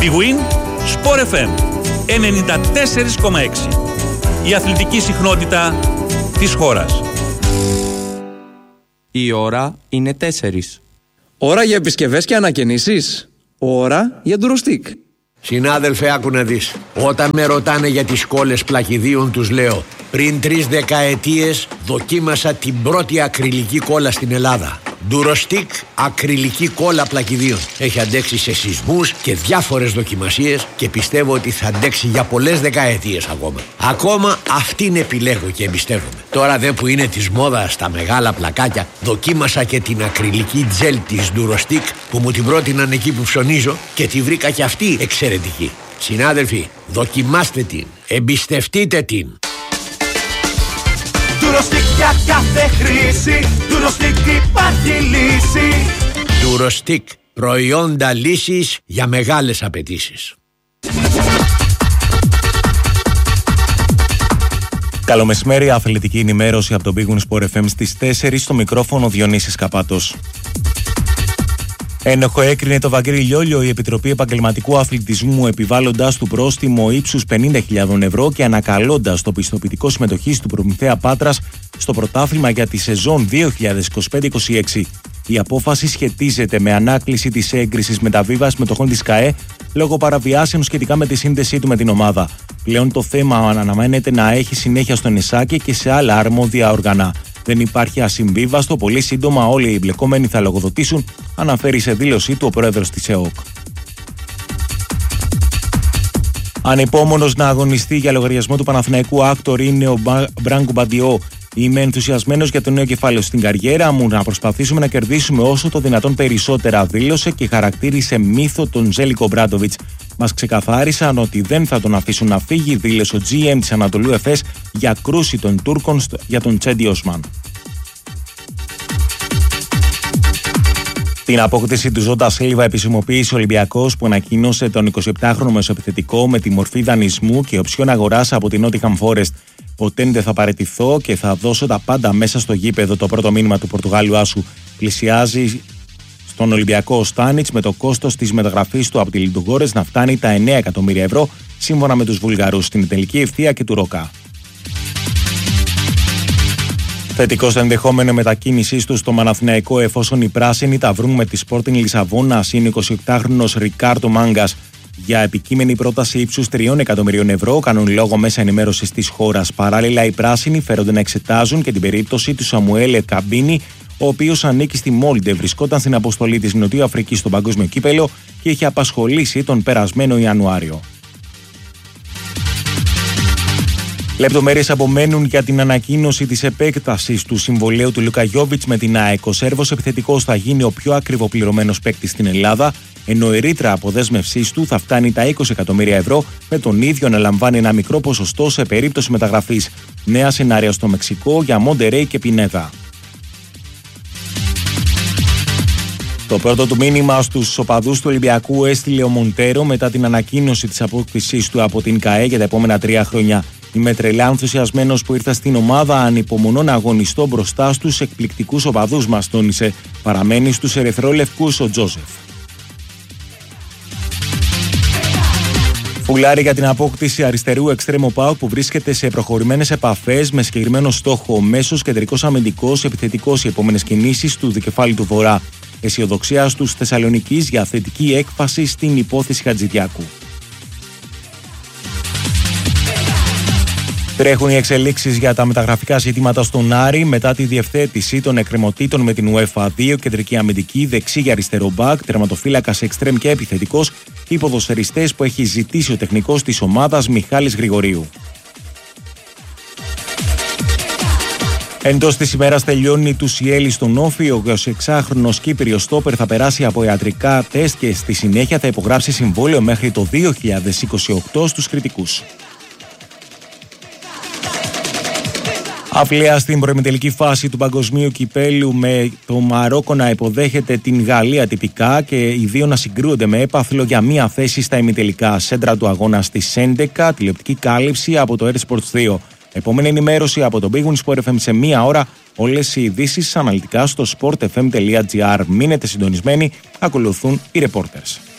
Big Win, Sport FM 94,6. Η αθλητική συχνότητα της χώρας. Η ώρα είναι 4. Ώρα για επισκευές και ανακαινήσεις. Ώρα για ντουροστικ. Συνάδελφε, άκου να δεις. Όταν με ρωτάνε για τις κόλλες πλακιδίων, τους λέω: πριν 3 δεκαετίες δοκίμασα την πρώτη ακριλική κόλλα στην Ελλάδα. Ντουροστικ ακριλική κόλλα πλακιδίων. Έχει αντέξει σε σεισμούς και διάφορες δοκιμασίες και πιστεύω ότι θα αντέξει για πολλές δεκαετίες ακόμα. Ακόμα αυτήν επιλέγω και εμπιστεύομαι. Τώρα δε που είναι της μόδας στα μεγάλα πλακάκια, δοκίμασα και την ακριλική τζέλ της Ντουροστικ που μου την πρότειναν εκεί που ψωνίζω και τη βρήκα και αυτή εξαιρετική. Συνάδελφοι, δοκιμάστε την, εμπιστευτείτε την. Ντουροστικ για κάθε χρήση, Ντουροστικ υπάρχει λύση. Ντουροστικ, προϊόντα λύσης για μεγάλες απαιτήσεις. Καλό μεσημέρι, αθλητική ενημέρωση από το Big Win Sport FM στις 4, στο μικρόφωνο Διονύσης Καπάτος. Ένοχο έκρινε το Βαγγέλη Λιόλιο η Επιτροπή Επαγγελματικού Αθλητισμού, επιβάλλοντας του πρόστιμο ύψους 50.000 ευρώ και ανακαλώντας το πιστοποιητικό συμμετοχής του Προμηθέα Πάτρας στο πρωτάθλημα για τη σεζόν 2025-26. Η απόφαση σχετίζεται με ανάκληση της έγκρισης μεταβίβασης μετοχών της ΚΑΕ λόγω παραβιάσεων σχετικά με τη σύνδεσή του με την ομάδα. Πλέον το θέμα αναμένεται να έχει συνέχεια στον ΕΣΑΚΕ και σε άλλα αρμόδια όργανα. Δεν υπάρχει ασυμβίβαστο, πολύ σύντομα όλοι οι εμπλεκόμενοι θα λογοδοτήσουν, αναφέρει σε δήλωσή του ο πρόεδρος της ΕΟΚ. Ανυπόμονος να αγωνιστεί για λογαριασμό του Παναθηναϊκού άκτορ είναι ο Μπράνκο Μπαντιό. Είμαι ενθουσιασμένος για το νέο κεφάλαιο στην καριέρα μου, να προσπαθήσουμε να κερδίσουμε όσο το δυνατόν περισσότερα, δήλωσε και χαρακτήρισε μύθο τον Ζέλικο Μπράντοβιτς. Μας ξεκαθάρισαν ότι δεν θα τον αφήσουν να φύγει, δήλωσε ο GM της Ανατολού Εφές για κρούση των Τούρκων για τον Τσέντι Οσμάν. Την απόκτηση του Ζόντα Σίλβα επισημοποίησε ο Ολυμπιακός, που ανακοίνωσε τον 27χρονο μεσοεπιθετικό με τη μορφή δανεισμού και οψιόν αγοράς από την Nottingham Forest. Ποτέ δεν θα παραιτηθώ και θα δώσω τα πάντα μέσα στο γήπεδο, το πρώτο μήνυμα του Πορτογάλου άσου. Πλησιάζει στον Ολυμπιακό ο Στάνιτς, με το κόστος της μεταγραφής του από τη Λιντουγκόρες να φτάνει τα 9 εκατομμύρια ευρώ, σύμφωνα με τους Βουλγαρούς, στην τελική ευθεία και του Ρόκα. Θετικό στο ενδεχόμενο μετακίνησής του στο Παναθηναϊκό, εφόσον οι πράσινοι τα βρουν με τη Sporting Λισαβόνας, είναι 28χρονος Ρικάρντο Μάγκας. Για επικείμενη πρόταση ύψους 3 εκατομμυρίων ευρώ κάνουν λόγο μέσα ενημέρωσης της χώρας. Παράλληλα, οι πράσινοι φέρονται να εξετάζουν και την περίπτωση του Σαμουέλ Καμπίνη, ο οποίος ανήκει στη Μόλντε, βρισκόταν στην αποστολή της Νοτιού Αφρικής στο Παγκόσμιο Κύπελλο και είχε απασχολήσει τον περασμένο Ιανουάριο. Λεπτομέρειες απομένουν για την ανακοίνωση της επέκτασης του συμβολαίου του Λούκα Γιόβιτς με την ΑΕΚ. Ο Σέρβος επιθετικός θα γίνει ο πιο ακριβοπληρωμένος παίκτης στην Ελλάδα, ενώ η ρήτρα αποδέσμευσής του θα φτάνει τα 20 εκατομμύρια ευρώ, με τον ίδιο να λαμβάνει ένα μικρό ποσοστό σε περίπτωση μεταγραφής. Νέα σενάρια στο Μεξικό για Μοντερέι και Πινέδα. Το πρώτο του μήνυμα στους οπαδούς του Ολυμπιακού έστειλε ο Μοντέρο μετά την ανακοίνωση της απόκτησής του από την ΚΑΕ για τα επόμενα 3 χρόνια. Είμαι τρελά ενθουσιασμένος που ήρθα στην ομάδα, ανυπομονώ να αγωνιστώ μπροστά στους εκπληκτικούς οπαδούς μας, τόνισε. Παραμένει στους ερυθρόλευκους ο Τζόσεφ. Φουλάρει για την απόκτηση αριστερού εξτρέμου ΠΑΟΚ, που βρίσκεται σε προχωρημένες επαφές με συγκεκριμένο στόχο. Ο μέσος κεντρικός αμυντικός επιθετικός, οι επόμενες κινήσεις του δικεφάλι του Βορρά. Αισιοδοξία στους Θεσσαλονικείς για θετική έκφαση στην υπόθεση Χατζηδιάκου. Τρέχουν οι εξελίξεις για τα μεταγραφικά ζητήματα στον Άρη μετά τη διευθέτηση των εκκρεμωτήτων με την UEFA. 2 κεντρική αμυντική, δεξί για αριστερό μπακ, τερματοφύλακας εξτρέμ και επιθετικός, οι ποδοσφαιριστές που έχει ζητήσει ο τεχνικός της ομάδας Μιχάλης Γρηγορίου. Εντός της ημέρας τελειώνει του Σιέλη στον Όφη. Ο 26χρονος Κύπριος στόπερ θα περάσει από ιατρικά τεστ και στη συνέχεια θα υπογράψει συμβόλαιο μέχρι το 2028 στους κριτικούς. Αυλαία στην προημιτελική φάση του Παγκοσμίου Κυπέλλου, με το Μαρόκο να υποδέχεται την Γαλλία τυπικά και οι δύο να συγκρούονται με έπαθλο για μία θέση στα ημιτελικά. Σέντρα του αγώνα στις 11, τηλεοπτική κάλυψη από το Airsports 2. Επόμενη ενημέρωση από το Big Win Sport FM σε μία ώρα. Όλες οι ειδήσεις αναλυτικά στο sportfm.gr. Μείνετε συντονισμένοι, ακολουθούν οι reporters.